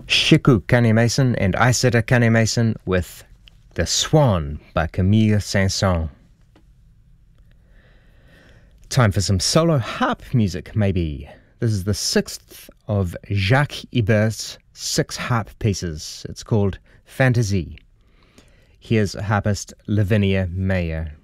Shiku Kanemason and Isetta Kanemason with The Swan by Camille Saint-Saëns. Time for some solo harp music, maybe. This is the sixth of Jacques Ibert's 6 harp pieces. It's called Fantasy. Here's harpist Lavinia Meyer.